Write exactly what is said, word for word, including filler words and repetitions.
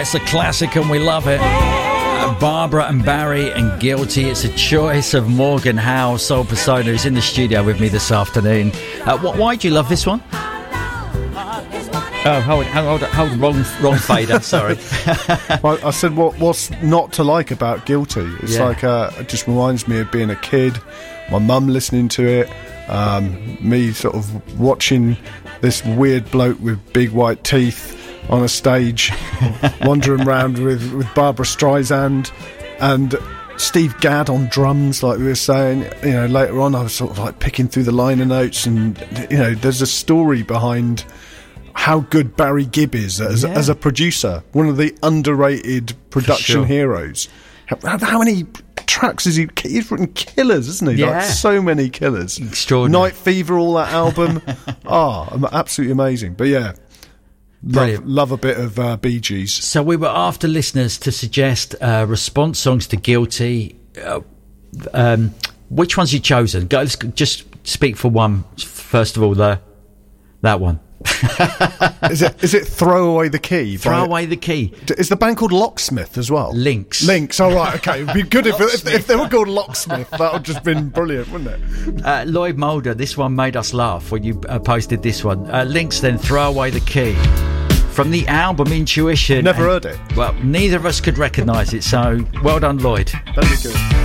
It's a classic and we love it. Uh, Barbara and Barry and Guilty. It's a choice of Morgan Howe, Soul Persona, who's in the studio with me this afternoon. Uh, wh- why do you love this one? Oh, hold, hold, hold, wrong, wrong fader. Sorry. Well, I said, what, what's not to like about Guilty? It's Yeah. like uh, it just reminds me of being a kid. My mum listening to it. Um, me sort of watching this weird bloke with big white teeth on a stage, wandering around with, with Barbara Streisand and Steve Gadd on drums, like we were saying. You know, later on, I was sort of like picking through the liner notes, and you know, there's a story behind how good Barry Gibb is as, Yeah. as a producer, one of the underrated production sure. heroes. How, how many tracks is he? He's written killers, isn't he? Yeah. Like so many killers. Extraordinary. Night Fever, all that album. Ah, oh, absolutely amazing. But yeah, love, Brilliant. love a bit of uh, Bee Gees. So we were after listeners to suggest uh, response songs to Guilty. Uh, um, which ones you chosen? Go, let's just speak for one. First of all, the that one. is it is it Throw Away the Key? Throw by- away the key. Is the band called Locksmith as well? Links. Links, all right, okay. It'd be good if, if, if they were called Locksmith. That would just been brilliant, wouldn't it? Uh, Lloyd Mulder, this one made us laugh when you uh, posted this one. Uh, Links, then Throw Away the Key. From the album Intuition. Never And- heard it. Well, neither of us could recognise it, so well done, Lloyd. That'd be good.